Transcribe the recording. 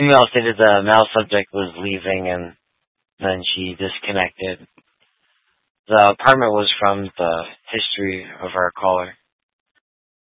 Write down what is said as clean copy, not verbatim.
female stated the male subject was leaving and then she disconnected. The apartment was from the history of our caller.